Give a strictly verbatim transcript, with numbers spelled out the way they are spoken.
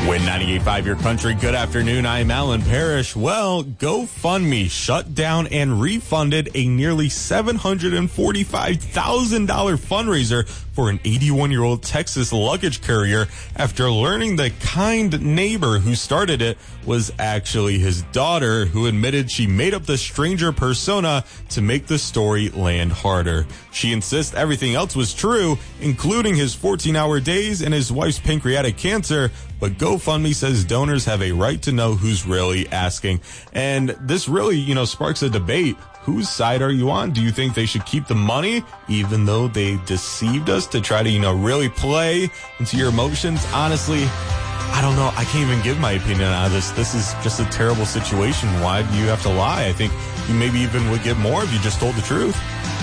Win ninety-eight point five Your Country. Good afternoon. I'm Alan Parrish. Well, GoFundMe shut down and refunded a nearly seven hundred forty-five thousand dollars fundraiser for an eighty-one-year-old Texas luggage carrier after learning the kind neighbor who started it was actually his daughter, who admitted she made up the stranger persona to make the story land harder. She insists everything else was true, including his fourteen-hour days and his wife's pancreatic cancer, but GoFundMe says donors have a right to know who's really asking. And this really, you know, sparks a debate. Whose side are you on? Do you think they should keep the money, even though they deceived us, to try to, you know, really play into your emotions? Honestly, I don't know. I can't even give my opinion on this. This is just a terrible situation. Why do you have to lie? I think you maybe even would get more if you just told the truth.